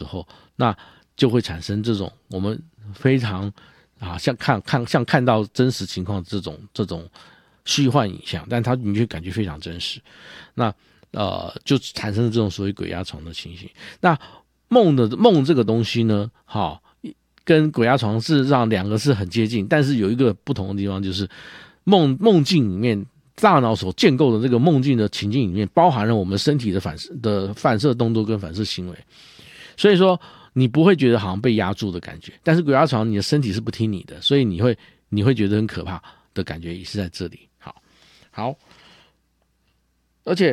候，那就会产生这种我们非常像看到真实情况这种虚幻影像，但你就感觉非常真实。那就产生了这种所谓鬼压床的情形。那梦这个东西呢，跟鬼压床事实上两个是很接近，但是有一个不同的地方，就是梦境里面大脑所建构的这个梦境的情境里面，包含了我们身体的反射动作跟反射行为，所以说你不会觉得好像被压住的感觉，但是鬼压床你的身体是不听你的，所以你会觉得很可怕的感觉也是在这里。好，而且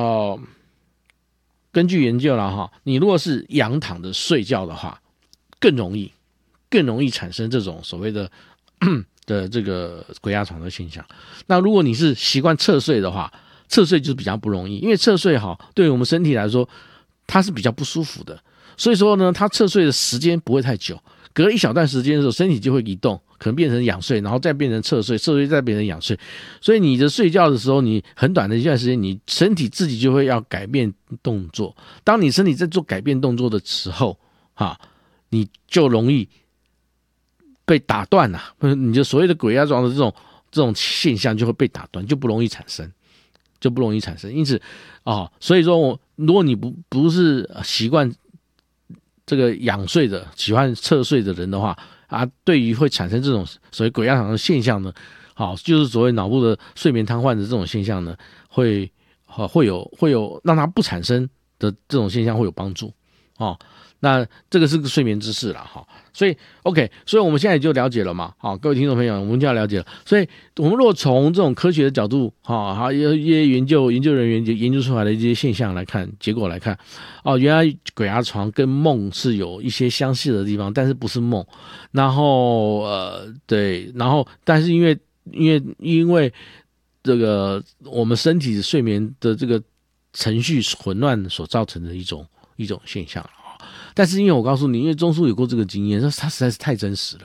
根据研究啦你如果是仰躺着睡觉的话，更容易产生这种所谓的这个鬼压床的现象。那如果你是习惯侧睡的话，侧睡就比较不容易，因为侧睡对于我们身体来说它是比较不舒服的，所以说呢，它侧睡的时间不会太久，隔了一小段时间的时候，身体就会移动，可能变成仰睡，然后再变成侧睡，侧睡再变成仰睡。所以你的睡觉的时候，你很短的一段时间，你身体自己就会要改变动作。当你身体在做改变动作的时候，你就容易被打断了，你就所谓的鬼压床的这种现象就会被打断，就不容易产生。因此所以说如果你不是习惯这个仰睡的，喜欢侧睡的人的话对于会产生这种所谓鬼压床的现象呢，就是所谓脑部的睡眠瘫痪的这种现象呢，会有让它不产生的这种现象会有帮助那这个是个睡眠知识啦所以 OK， 所以我们现在也就了解了嘛各位听众朋友，我们就要了解了。所以我们如果从这种科学的角度一些研究人员研究出来的一些现象来看，结果来看原来鬼压床跟梦是有一些相似的地方，但是不是梦。然后对，然后但是因为这个我们身体睡眠的这个程序混乱所造成的一种现象。但是因为我告诉你，因为中枢有过这个经验，它实在是太真实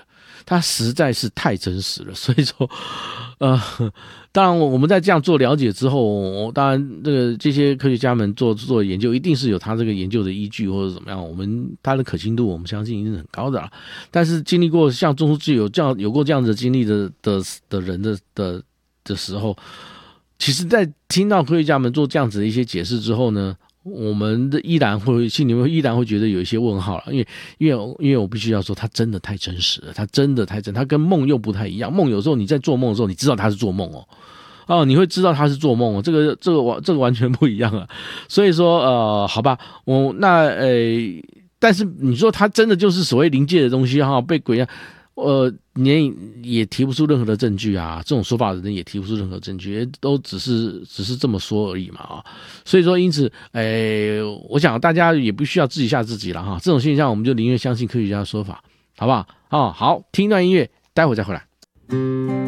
了，所以说当然我们在这样做了解之后，当然这些科学家们做研究一定是有他这个研究的依据或者怎么样，他的可信度我们相信一定是很高的啦。但是经历过像中枢有过这样子经历的人的时候，其实在听到科学家们做这样子的一些解释之后呢，我们心里面依然会觉得有一些问号了，因为我必须要说，它真的太真实了，它跟梦又不太一样。梦有时候你在做梦的时候，你知道它是做梦你会知道它是做梦这个完全不一样啊。所以说好吧，但是你说它真的就是所谓灵界的东西被鬼压你也提不出任何的证据这种说法的人也提不出任何证据，都只是这么说而已嘛所以说因此我想大家也不需要自己吓自己了这种现象我们就宁愿相信科学家的说法，好不好好，听一段音乐，待会再回来。